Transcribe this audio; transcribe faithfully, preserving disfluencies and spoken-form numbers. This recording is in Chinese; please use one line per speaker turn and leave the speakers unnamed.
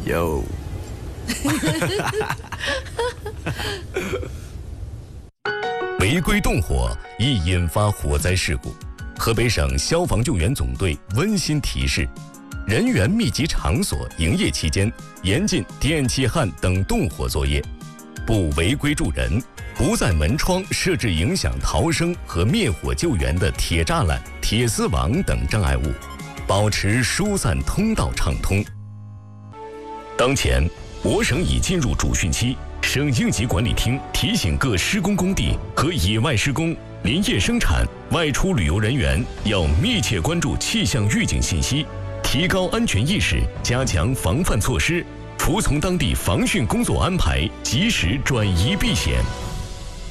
有。
违规动火易引发火灾事故。河北省消防救援总队温馨提示：人员密集场所营业期间，严禁电气焊等动火作业，不违规助人，不在门窗设置影响逃生和灭火救援的铁栅栏、铁丝网等障碍物，保持疏散通道畅通。当前，我省已进入主汛期，省应急管理厅提醒各施工工地和野外施工、林业生产、外出旅游人员要密切关注气象预警信息，提高安全意识，加强防范措施，服从当地防汛工作安排，及时转移避险。